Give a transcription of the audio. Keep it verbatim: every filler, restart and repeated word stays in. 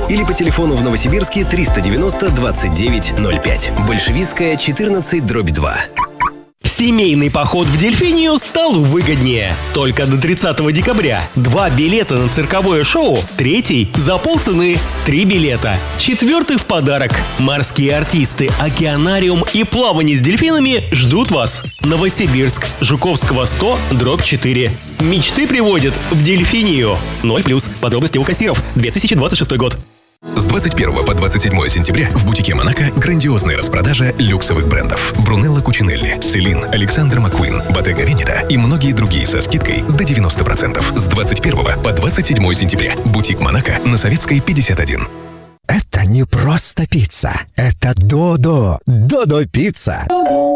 или по телефону в Новосибирске триста девяносто двадцать девять ноль пять. Большевистская, четырнадцать, дробь два. Семейный поход в Дельфинию стал выгоднее. Только до тридцатого декабря. Два билета на цирковое шоу. Третий за полцены. Три билета. Четвертый в подарок. Морские артисты, океанариум и плавание с дельфинами ждут вас. Новосибирск. Жуковского сто, дробь четыре. Мечты приводят в Дельфинию. ноль плюс. Подробности у кассиров. две тысячи двадцать шестой год. С двадцать первого по двадцать седьмое сентября в бутике Монако грандиозная распродажа люксовых брендов. Брунелло Кучинелли, Селин, Александр Маккуин, Bottega Veneta и многие другие со скидкой до девяносто процентов. С двадцать первого по двадцать седьмое сентября. Бутик Монако на Советской, пятьдесят один. Это не просто пицца. Это Додо. Додо пицца.